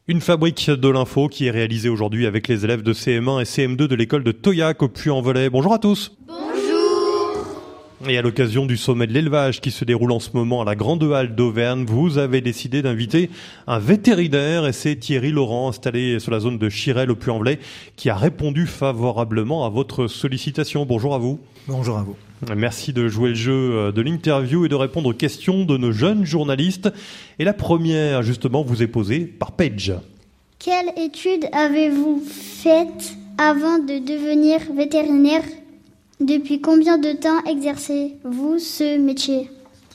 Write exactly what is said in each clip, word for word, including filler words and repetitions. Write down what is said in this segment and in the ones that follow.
Une fabrique de l'info qui est réalisée aujourd'hui avec les élèves de C M un et C M deux de l'école de Toyac au Puy-en-Velay. Bonjour à tous. Bonjour. Et à l'occasion du sommet de l'élevage qui se déroule en ce moment à la Grande Halle d'Auvergne, vous avez décidé d'inviter un vétérinaire et c'est Thierry Laurent, installé sur la zone de Chirel au Puy-en-Velay, qui a répondu favorablement à votre sollicitation. Bonjour à vous. Bonjour à vous. Merci de jouer le jeu de l'interview et de répondre aux questions de nos jeunes journalistes. Et la première, justement, vous est posée par Paige. Quelle étude avez-vous faite avant de devenir vétérinaire ? Depuis combien de temps exercez-vous ce métier ?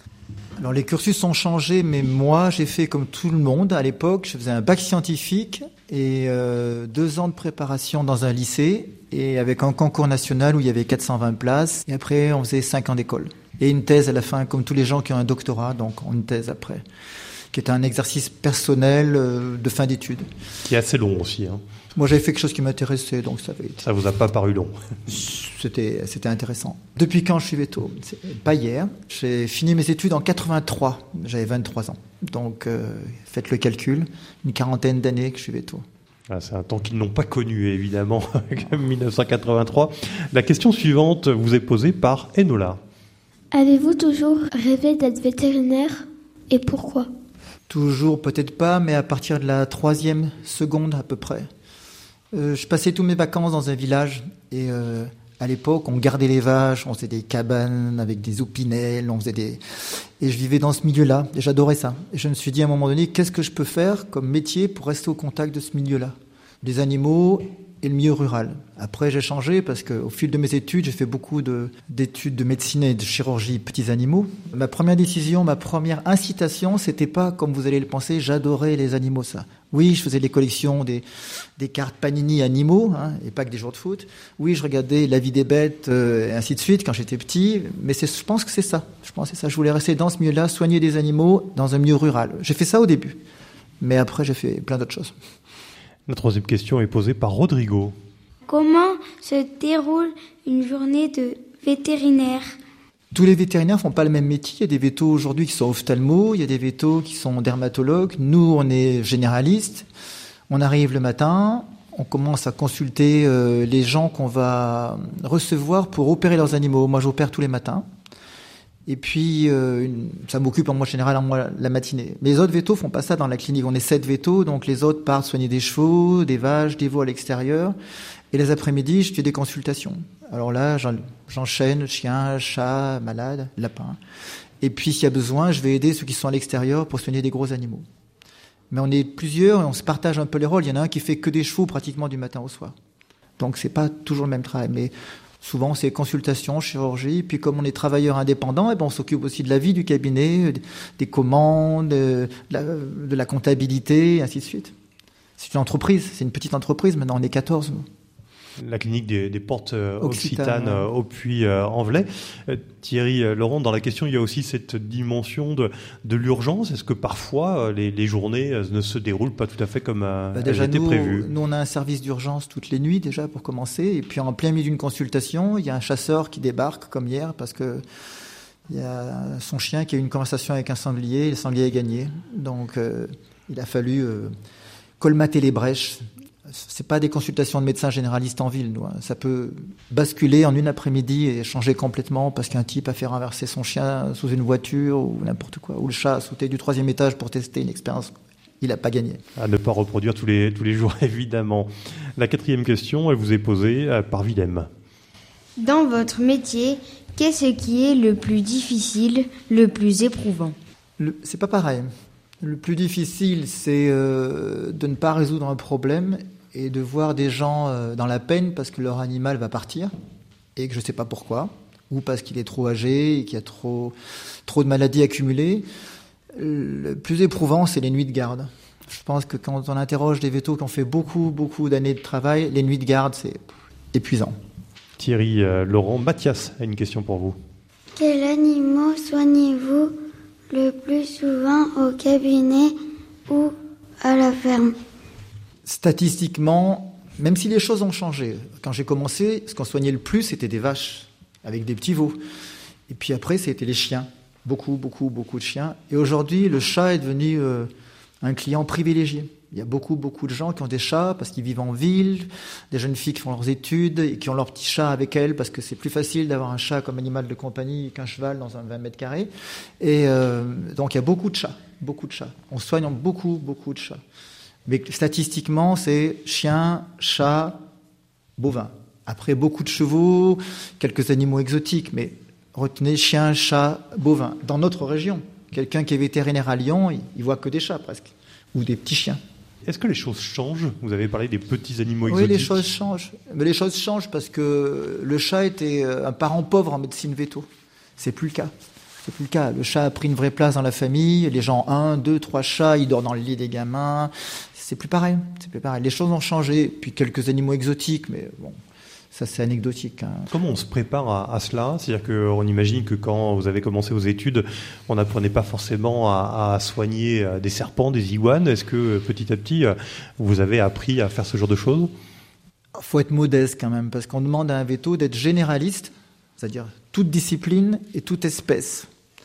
Alors les cursus ont changé, mais moi j'ai fait comme tout le monde à l'époque. Je faisais un bac scientifique et euh, deux ans de préparation dans un lycée et avec un concours national où il y avait quatre cent vingt places. Et après on faisait cinq ans d'école et une thèse à la fin, comme tous les gens qui ont un doctorat, donc une thèse après, qui est un exercice personnel euh, de fin d'études. Qui est assez long aussi, hein. Moi, j'avais fait quelque chose qui m'intéressait, donc ça avait été... Ça vous a pas paru long ? C'était, c'était intéressant. Depuis quand je suis véto ? C'est pas hier. J'ai fini mes études en quatre-vingt-trois. J'avais vingt-trois ans. Donc, euh, faites le calcul. Une quarantaine d'années que je suis véto. Ah, c'est un temps qu'ils n'ont pas connu, évidemment, dix-neuf cent quatre-vingt-trois. La question suivante vous est posée par Enola. Avez-vous toujours rêvé d'être vétérinaire et pourquoi ? Toujours, peut-être pas, mais à partir de la troisième seconde à peu près. Euh, je passais tous mes vacances dans un village et euh, à l'époque on gardait les vaches, on faisait des cabanes avec des opinels, on faisait des... et je vivais dans ce milieu-là et j'adorais ça. Et je me suis dit à un moment donné, qu'est-ce que je peux faire comme métier pour rester au contact de ce milieu-là, des animaux et le milieu rural. Après j'ai changé parce qu'au fil de mes études, j'ai fait beaucoup de, d'études de médecine et de chirurgie petits animaux. Ma première décision, ma première incitation, c'était pas comme vous allez le penser, j'adorais les animaux ça. Oui, je faisais des collections, des, des cartes Panini animaux, hein, et pas que des jours de foot. Oui, je regardais La vie des bêtes, euh, et ainsi de suite, quand j'étais petit. Mais c'est, je pense que c'est ça. Je pense que c'est ça. Je voulais rester dans ce milieu-là, soigner des animaux dans un milieu rural. J'ai fait ça au début. Mais après, j'ai fait plein d'autres choses. La troisième question est posée par Rodrigo. Comment se déroule une journée de vétérinaire ? Tous les vétérinaires font pas le même métier. Il y a des vétos aujourd'hui qui sont ophtalmos, il y a des vétos qui sont dermatologues. Nous, on est généralistes. On arrive le matin, on commence à consulter euh, les gens qu'on va recevoir pour opérer leurs animaux. Moi, j'opère tous les matins. Et puis, euh, une, ça m'occupe en moi général en moi la matinée. Mais les autres vétos font pas ça dans la clinique. On est sept vétos, donc les autres partent soigner des chevaux, des vaches, des veaux à l'extérieur. Et les après-midi, je fais des consultations. Alors là, j'enchaîne chien, chat, malade, lapin. Et puis, s'il y a besoin, je vais aider ceux qui sont à l'extérieur pour soigner des gros animaux. Mais on est plusieurs et on se partage un peu les rôles. Il y en a un qui fait que des chevaux pratiquement du matin au soir. Donc, c'est pas toujours le même travail. Mais souvent, c'est consultation, chirurgie. Puis, comme on est travailleur indépendant, eh ben, on s'occupe aussi de la vie du cabinet, des commandes, de la, de la comptabilité, et ainsi de suite. C'est une entreprise. C'est une petite entreprise. Maintenant, on est quatorze. La clinique des, des portes euh, occitanes Occitane, ouais. euh, au Puy-en-Velay. Euh, Thierry euh, Laurent, dans la question, il y a aussi cette dimension de, de l'urgence. Est-ce que parfois, euh, les, les journées euh, ne se déroulent pas tout à fait comme euh, bah déjà, elles étaient nous, prévues ? Nous, on a un service d'urgence toutes les nuits, déjà, pour commencer. Et puis, en plein milieu d'une consultation, il y a un chasseur qui débarque, comme hier, parce que il y a son chien qui a eu une conversation avec un sanglier, et le sanglier a gagné. Donc, euh, il a fallu euh, colmater les brèches. C'est pas des consultations de médecins généralistes en ville, nous. Ça peut basculer en une après-midi et changer complètement parce qu'un type a fait renverser son chien sous une voiture ou n'importe quoi, ou le chat a sauté du troisième étage pour tester une expérience. Il n'a pas gagné. À ne pas reproduire tous les, tous les jours, évidemment. La quatrième question, elle vous est posée par Willem. Dans votre métier, qu'est-ce qui est le plus difficile, le plus éprouvant ? le, C'est pas pareil. Le plus difficile, c'est euh, de ne pas résoudre un problème et de voir des gens euh, dans la peine parce que leur animal va partir et que je ne sais pas pourquoi, ou parce qu'il est trop âgé et qu'il y a trop, trop de maladies accumulées. Le plus éprouvant, c'est les nuits de garde. Je pense que quand on interroge des vétos qui ont fait beaucoup, beaucoup d'années de travail, les nuits de garde, c'est épuisant. Thierry euh, Laurent, Mathias a une question pour vous. Quels animaux soignez-vous le plus souvent au cabinet ou à la ferme ? Statistiquement, même si les choses ont changé, quand j'ai commencé, ce qu'on soignait le plus, c'était des vaches, avec des petits veaux. Et puis après, c'était les chiens. Beaucoup, beaucoup, beaucoup de chiens. Et aujourd'hui, le chat est devenu euh, un client privilégié. Il y a beaucoup, beaucoup de gens qui ont des chats parce qu'ils vivent en ville, des jeunes filles qui font leurs études et qui ont leur petit chat avec elles parce que c'est plus facile d'avoir un chat comme animal de compagnie qu'un cheval dans un vingt mètres carrés. Et euh, donc, il y a beaucoup de chats, beaucoup de chats. On soigne beaucoup, beaucoup de chats. Mais statistiquement, c'est chien, chat, bovin. Après, beaucoup de chevaux, quelques animaux exotiques, mais retenez chien, chat, bovin. Dans notre région, quelqu'un qui est vétérinaire à Lyon, il, il voit que des chats presque, ou des petits chiens. Est-ce que les choses changent ? Vous avez parlé des petits animaux oui, exotiques. Oui, les choses changent. Mais les choses changent parce que le chat était un parent pauvre en médecine véto. C'est plus le cas. C'est plus le cas. Le chat a pris une vraie place dans la famille. Les gens, un, deux, trois chats, ils dorment dans le lit des gamins. C'est plus pareil. C'est plus pareil. Les choses ont changé. Puis quelques animaux exotiques, mais bon, ça c'est anecdotique. Hein. Comment on se prépare à, à cela ? C'est-à-dire qu'on imagine que quand vous avez commencé vos études, on n'apprenait pas forcément à, à soigner des serpents, des iguanes. Est-ce que petit à petit, vous avez appris à faire ce genre de choses ? Il faut être modeste quand même, parce qu'on demande à un véto d'être généraliste, c'est-à-dire toute discipline et toute espèce.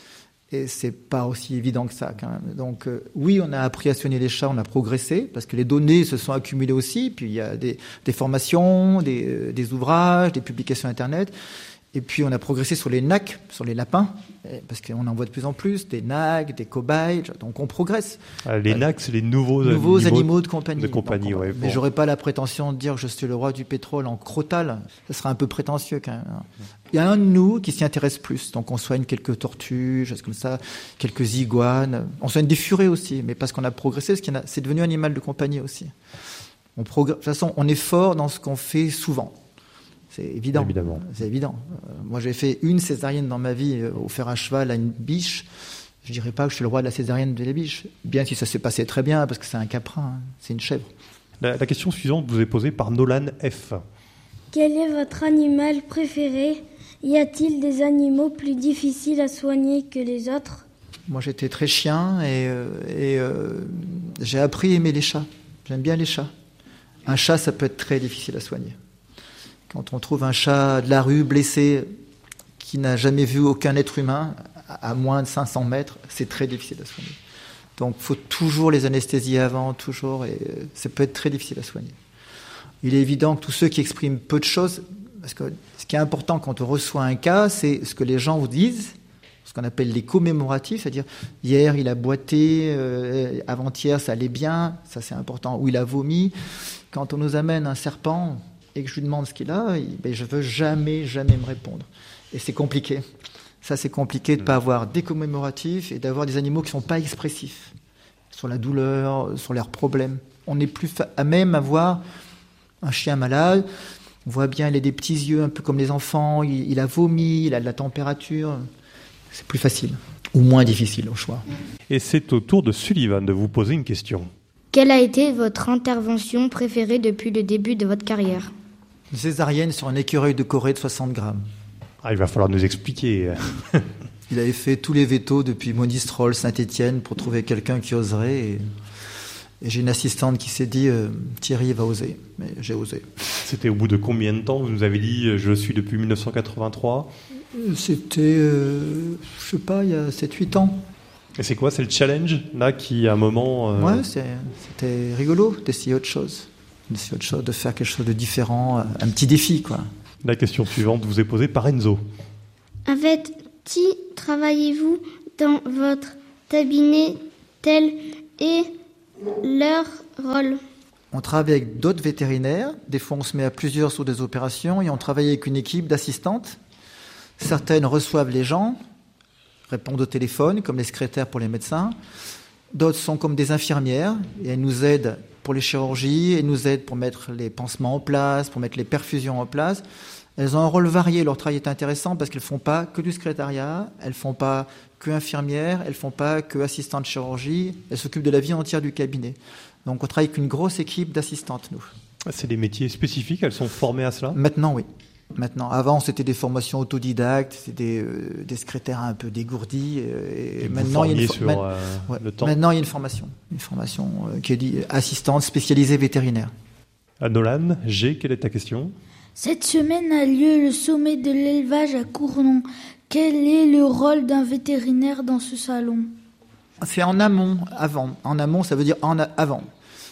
Et c'est pas aussi évident que ça quand même. Donc euh, oui, on a appris à soigner les chats, on a progressé, parce que les données se sont accumulées aussi, puis il y a des, des formations, des, euh, des ouvrages, des publications Internet. Et puis on a progressé sur les nacs, sur les lapins, parce qu'on en voit de plus en plus, des nacs, des cobayes, donc on progresse. Ah, les nacs, c'est les nouveaux, nouveaux animaux, animaux de compagnie. De compagnie donc, ouais, mais bon. j'aurais pas la prétention de dire que je suis le roi du pétrole en crotale, ça serait un peu prétentieux quand même. Il y a un de nous qui s'y intéresse plus, donc on soigne quelques tortues, choses comme ça, quelques iguanes, on soigne des furets aussi, mais parce qu'on a progressé, parce qu'il y en a, c'est devenu un animal de compagnie aussi. On progr... De toute façon, on est fort dans ce qu'on fait souvent. C'est évident. Évidemment. C'est évident. Euh, moi, j'ai fait une césarienne dans ma vie, euh, au fer à cheval à une biche. Je dirais pas que je suis le roi de la césarienne de la biche. Bien si ça s'est passé très bien, parce que c'est un caprin, hein, c'est une chèvre. La, la question suivante vous est posée par Nolan F. Quel est votre animal préféré ? Y a-t-il des animaux plus difficiles à soigner que les autres ? Moi, j'étais très chien et, euh, et euh, j'ai appris à aimer les chats. J'aime bien les chats. Un chat, ça peut être très difficile à soigner. Quand on trouve un chat de la rue blessé qui n'a jamais vu aucun être humain à moins de cinq cents mètres, c'est très difficile à soigner. Donc, il faut toujours les anesthésier avant, toujours, et ça peut être très difficile à soigner. Il est évident que tous ceux qui expriment peu de choses, parce que ce qui est important quand on reçoit un cas, c'est ce que les gens vous disent, ce qu'on appelle les commémoratifs, c'est-à-dire hier il a boité, euh, avant-hier ça allait bien, ça c'est important, ou il a vomi. Quand on nous amène un serpent et que je lui demande ce qu'il a, il, ben, je veux jamais, jamais me répondre. Et c'est compliqué. Ça, c'est compliqué de ne pas avoir des commémoratifs et d'avoir des animaux qui ne sont pas expressifs sur la douleur, sur leurs problèmes. On n'est plus à même à voir un chien malade. On voit bien, il a des petits yeux, un peu comme les enfants. Il, il a vomi, il a de la température. C'est plus facile ou moins difficile au choix. Et c'est au tour de Sullivan de vous poser une question. Quelle a été votre intervention préférée depuis le début de votre carrière ? Une césarienne sur un écureuil de Corée de soixante grammes. Ah, il va falloir nous expliquer. Il avait fait tous les vétos depuis Monistrol, Saint-Étienne pour trouver quelqu'un qui oserait. Et, et j'ai une assistante qui s'est dit euh, Thierry va oser. Mais j'ai osé. C'était au bout de combien de temps ? Vous nous avez dit je le suis depuis dix-neuf cent quatre-vingt-trois. C'était, euh, je sais pas, il y a sept huit ans. Et c'est quoi ? C'est le challenge là qui à un moment. Euh... Ouais, c'est, c'était rigolo d'essayer autre chose. D'essayer autre chose, de faire quelque chose de différent, un petit défi, quoi. La question suivante vous est posée par Enzo. Avec qui travaillez-vous dans votre cabinet ? Tel est leur rôle ? On travaille avec d'autres vétérinaires. Des fois, on se met à plusieurs sur des opérations et on travaille avec une équipe d'assistantes. Certaines reçoivent les gens, répondent au téléphone, comme les secrétaires pour les médecins. D'autres sont comme des infirmières et elles nous aident pour les chirurgies, elles nous aident pour mettre les pansements en place, pour mettre les perfusions en place. Elles ont un rôle varié. Leur travail est intéressant parce qu'elles ne font pas que du secrétariat, elles ne font pas que infirmières, elles ne font pas que assistantes de chirurgie, elles s'occupent de la vie entière du cabinet. Donc on travaille avec une grosse équipe d'assistantes, nous. C'est des métiers spécifiques, elles sont formées à cela ? Maintenant, oui. Maintenant, avant, c'était des formations autodidactes, c'était des, euh, des secrétaires un peu dégourdis. Et, et maintenant, il y a une sur, ma- euh, ouais. le temps. Maintenant, il y a une formation, une formation euh, qui est dit assistante spécialisée vétérinaire. À Nolan, G, quelle est ta question ? Cette semaine a lieu le sommet de l'élevage à Cournon. Quel est le rôle d'un vétérinaire dans ce salon ? C'est en amont, avant. En amont, ça veut dire en a- avant.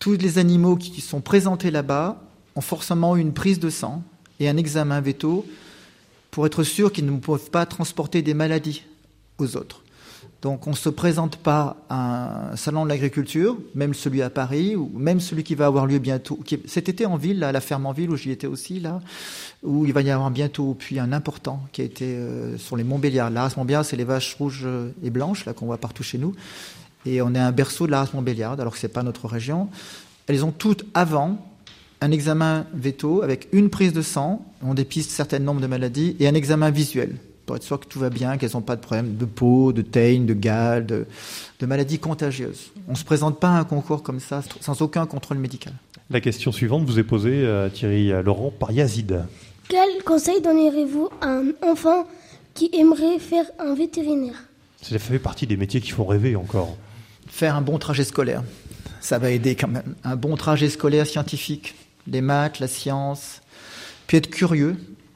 tous les animaux qui sont présentés là-bas ont forcément une prise de sang et un examen veto pour être sûr qu'ils ne peuvent pas transporter des maladies aux autres. Donc on ne se présente pas à un salon de l'agriculture, même celui à Paris, ou même celui qui va avoir lieu bientôt. Qui est, cet été en ville, là, à la ferme en ville, où j'y étais aussi, là, où il va y avoir bientôt puis un important qui a été euh, sur les Montbéliards. La race Montbéliard, c'est les vaches rouges et blanches là qu'on voit partout chez nous. Et on est un berceau de la race Montbéliard, alors que c'est pas notre région. Elles ont toutes avant un examen veto avec une prise de sang, on dépiste certains nombres de maladies, et un examen visuel, pour être sûr que tout va bien, qu'elles n'ont pas de problème de peau, de teigne, de gale, de, de maladies contagieuses. On ne se présente pas à un concours comme ça, sans aucun contrôle médical. La question suivante vous est posée, euh, Thierry Laurent, par Yazid. Quel conseil donnerez-vous à un enfant qui aimerait faire un vétérinaire ? Ça fait partie des métiers qui font rêver encore. Faire un bon trajet scolaire, ça va aider quand même. Un bon trajet scolaire scientifique, les maths, la science, puis être curieux,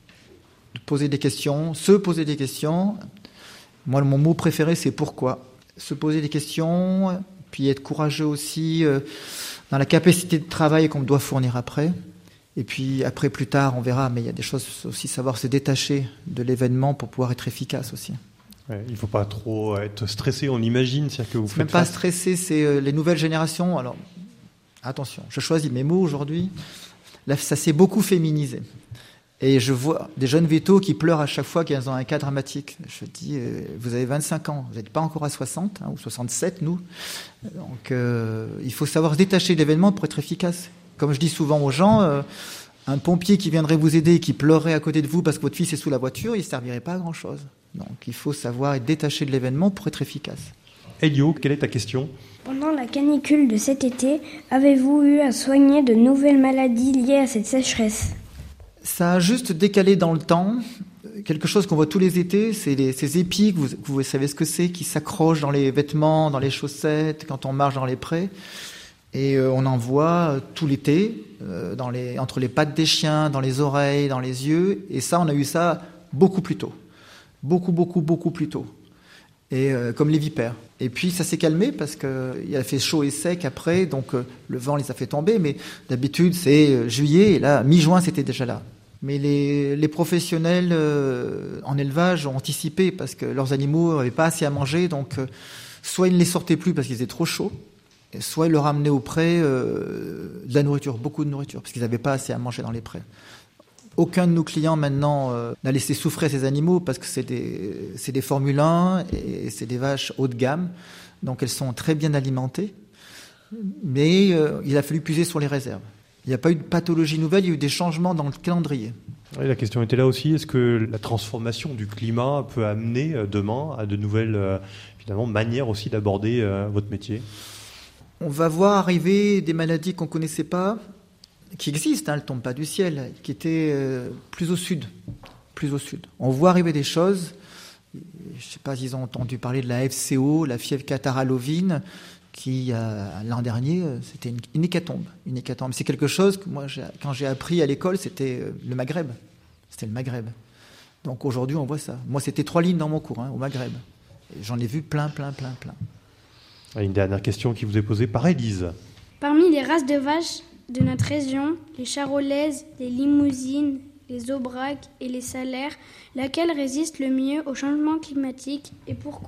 poser des questions, se poser des questions. Moi, mon mot préféré, c'est pourquoi. Se poser des questions, puis être courageux aussi euh, dans la capacité de travail qu'on doit fournir après. Et puis après, plus tard, on verra, mais il y a des choses aussi, savoir se détacher de l'événement pour pouvoir être efficace aussi. Ouais, il ne faut pas trop être stressé, on imagine. C'est-à-dire que vous c'est faites même pas face... stressé, c'est euh, les nouvelles générations. Alors, attention, je choisis mes mots aujourd'hui. Là, ça s'est beaucoup féminisé. Et je vois des jeunes vétos qui pleurent à chaque fois qu'elles ont un cas dramatique. Je dis, euh, vous avez vingt-cinq ans, vous n'êtes pas encore à soixante, hein, ou soixante-sept, nous. Donc, euh, il faut savoir se détacher de l'événement pour être efficace. Comme je dis souvent aux gens, euh, un pompier qui viendrait vous aider et qui pleurerait à côté de vous parce que votre fils est sous la voiture, il ne servirait pas à grand-chose. Donc, il faut savoir être détaché de l'événement pour être efficace. Elio, quelle est ta question ? Pendant la canicule de cet été, avez-vous eu à soigner de nouvelles maladies liées à cette sécheresse ? Ça a juste décalé dans le temps. Quelque chose qu'on voit tous les étés, c'est les, ces épis, que vous, que vous savez ce que c'est, qui s'accrochent dans les vêtements, dans les chaussettes, quand on marche dans les prés. Et euh, on en voit tout l'été, euh, dans les, entre les pattes des chiens, dans les oreilles, dans les yeux. Et ça, on a eu ça beaucoup plus tôt. Beaucoup, beaucoup, beaucoup plus tôt. Et euh, comme les vipères. Et puis ça s'est calmé parce qu'il a fait chaud et sec après, donc euh, le vent les a fait tomber. Mais d'habitude, c'est euh, juillet, et là, mi-juin, c'était déjà là. Mais les, les professionnels euh, en élevage ont anticipé parce que leurs animaux n'avaient pas assez à manger. Donc, euh, soit ils ne les sortaient plus parce qu'ils étaient trop chauds, soit ils leur amenaient au pré euh, de la nourriture, beaucoup de nourriture, parce qu'ils n'avaient pas assez à manger dans les prés. Aucun de nos clients maintenant euh, n'a laissé souffrir ces animaux parce que c'est des, c'est des Formule un et c'est des vaches haut de gamme. Donc elles sont très bien alimentées. Mais euh, il a fallu puiser sur les réserves. Il n'y a pas eu de pathologie nouvelle, il y a eu des changements dans le calendrier. Oui, la question était là aussi. Est-ce que la transformation du climat peut amener demain à de nouvelles euh, finalement, manières aussi d'aborder euh, votre métier ? On va voir arriver des maladies qu'on ne connaissait pas, qui existent, hein, elles ne tombent pas du ciel, qui étaient euh, plus au sud, plus au sud. On voit arriver des choses, je ne sais pas s'ils ont entendu parler de la F C O, la fièvre catarrhale ovine, qui, euh, l'an dernier, c'était une, une hécatombe. Une hécatombe. C'est quelque chose que moi, j'ai, quand j'ai appris à l'école, c'était euh, le Maghreb. C'était le Maghreb. Donc aujourd'hui, on voit ça. Moi, c'était trois lignes dans mon cours, hein, au Maghreb. Et j'en ai vu plein, plein, plein, plein. Une dernière question qui vous est posée par Élise. Parmi les races de vaches de notre région, les charolaises, les limousines, les aubracs et les salaires, laquelle résiste le mieux au changement climatique et pourquoi ?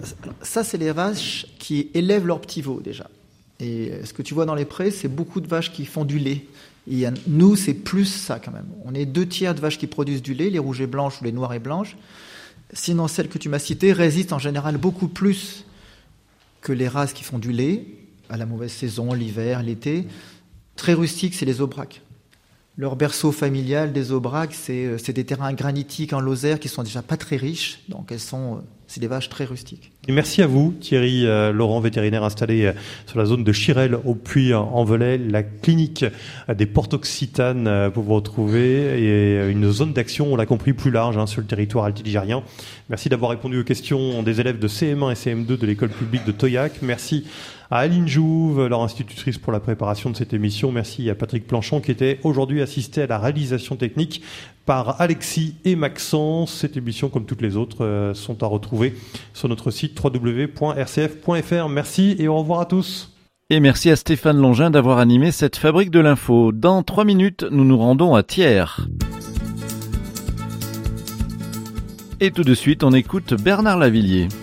Ça, c'est les vaches qui élèvent leurs petits veaux déjà. Et ce que tu vois dans les prés, c'est beaucoup de vaches qui font du lait. Et nous, c'est plus ça quand même. On est deux tiers de vaches qui produisent du lait, les rouges et blanches ou les noires et blanches. Sinon, celles que tu m'as citées résistent en général beaucoup plus que les races qui font du lait, à la mauvaise saison, l'hiver, l'été. Très rustiques, c'est les aubracs. Leur berceau familial des aubracs, c'est, c'est des terrains granitiques en Lozère qui sont déjà pas très riches, donc elles sont, c'est des vaches très rustiques. Et merci à vous, Thierry euh, Laurent, vétérinaire installé euh, sur la zone de Chirel au Puy-en-Velay, la clinique euh, des Portes Occitanes euh, pour vous retrouver, et euh, une zone d'action, on l'a compris, plus large hein, sur le territoire altiligérien. Merci d'avoir répondu aux questions des élèves de C M un et C M deux de l'école publique de Toyac. Merci à Aline Jouve, leur institutrice pour la préparation de cette émission. Merci à Patrick Planchon qui était aujourd'hui assisté à la réalisation technique par Alexis et Maxence. Cette émission, comme toutes les autres, euh, sont à retrouver sur notre site w w w point r c f point f r. Merci et au revoir à tous. Et merci à Stéphane Longin d'avoir animé cette fabrique de l'info. Dans trois minutes, nous nous rendons à Thiers. Et tout de suite, on écoute Bernard Lavillier.